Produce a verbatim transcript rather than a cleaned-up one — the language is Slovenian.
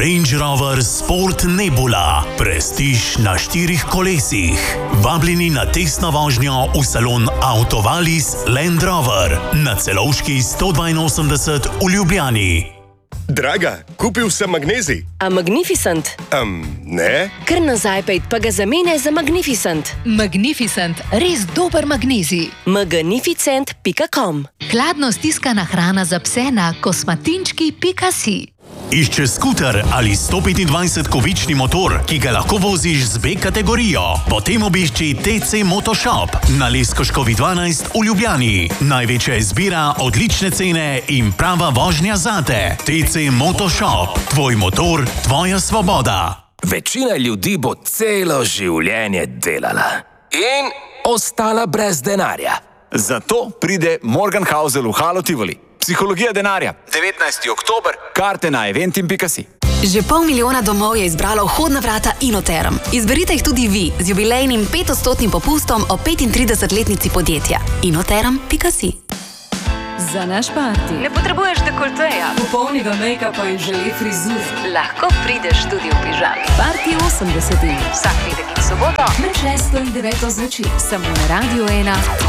Range Rover Sport Nebula. Prestiž na štirih kolesih. Vabljeni na testno vožnjo v salon Autovalis Land Rover na Celovški sto dvainosemdeset v Ljubljani. Draga, kupil sem magnezij. A Magnificent? Um, ne? Kar nazaj pejt, pa ga zamenjaj za Magnificent. Magnificent, res dober magnezij. magnificent pika com. Hladno stiskana hrana za pse na kosmatinčki pika si. Išče skuter ali sto petindvajset-kovični motor, ki ga lahko voziš z B kategorijo. Potem obišči T C Motoshop na Leskoškovi dvanajst v Ljubljani. Največja izbira, odlične cene in prava vožnja zate. T C Motoshop. Tvoj motor, tvoja svoboda. Večina ljudi bo celo življenje delala in ostala brez denarja. Zato pride Morgan Housel v Halo Tivoli. Psihologija denarja. devetnajsti oktober. Karte na eventim pika si. Že pol milijona domov je izbralo vhodna vrata Inoterm. Izberite jih tudi vi z jubilejnim petodstotnim popustom o petintridesetletnici podjetja. inoterm pika si. Za naš parti ne potrebuješ dekolteja, popolnega make-upa in želi frizur. lahko prideš tudi v pižami. Parti osemdesetih. Vsak petek in soboto Med šesto in deveto zvečer. Samo na Radio ena.